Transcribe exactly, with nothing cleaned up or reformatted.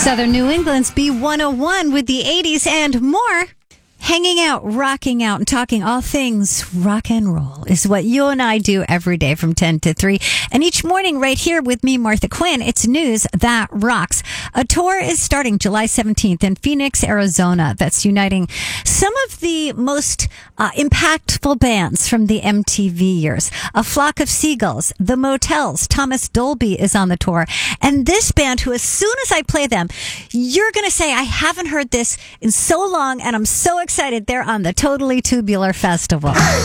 Southern New England's B one oh one with the eighties and more. Hanging out, rocking out, and talking all things rock and roll is what you and I do every day from ten to three. And each morning right here with me, Martha Quinn, it's news that rocks. A tour is starting July seventeenth in Phoenix, Arizona. That's uniting some of the most uh, impactful bands from the M T V years. A Flock of Seagulls, The Motels, Thomas Dolby is on the tour. And this band, who as soon as I play them, you're going to say, I haven't heard this in so long, and I'm so excited. They're on the Totally Tubular Festival.